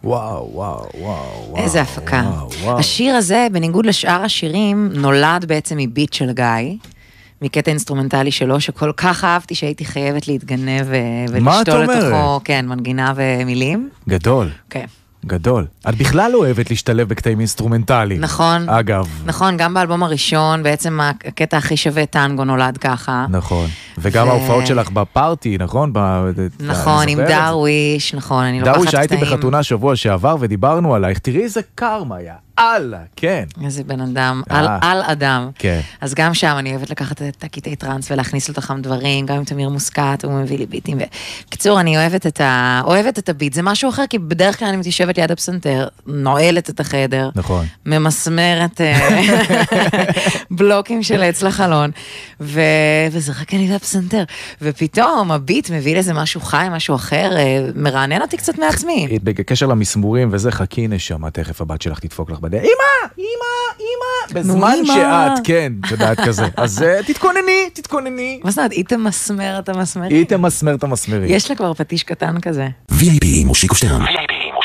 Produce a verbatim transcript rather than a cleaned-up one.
וואו, וואו, וואו. איזה הפקה. וואו, וואו. השיר הזה, בניגוד לשאר השירים, נולד בעצם מביט של גיא, מקטע אינסטרומנטלי שלו, שכל כך אהבתי שהייתי חייבת להתגנב ולשתול לתוכו, כן, מנגינה ומילים. גדול. כן. גדול. את בכלל אוהבת להשתלב בקטעים אינסטרומנטליים. נכון. אגב. נכון, גם באלבום הראשון, בעצם הקטע הכי שווה טנגו נולד ככה. נכון. וגם ההופעות שלך בפארטי, נכון? נכון, עם דרוויש, נכון, אני לוקחת דרוויש, הייתי קטעים. בחתונה שבוע שעבר ודיברנו עלייך, תראי איזה קרמה היה. אללה, כן. איזה בן אדם, על, על אדם. כן. אז גם שם אני אוהבת לקחת את הקטעי טרנס ולהכניס לתוכם דברים, גם עם תמיר מוסקת, הוא מביא לי ביטים. בקיצור, אני אוהבת את, ה... אוהבת את הביט, זה משהו אחר, כי בדרך כלל אני מתיישבת ליד הפסנתר, נועלת את החדר, נכון. ממסמרת בלוקים של עץ לחלון, ו... וזה רק אני והפסנתר. ופתאום הביט מביא לזה משהו חי, משהו אחר, מרענן אותי קצת מעצמי. בקשר למסמורים וזה, חכי נשמה, תכף הבת שלך תדפוק לך בדרך. אמא, אמא, אמא. בזמן שאת, כן, יודעת כזה. אז תתכונני, תתכונני. מה זאת אומרת, היא תמסמר את המסמרים? היא תמסמר את המסמרים. יש לה כבר פטיש קטן כזה. וי איי פי מושיקו שטרן.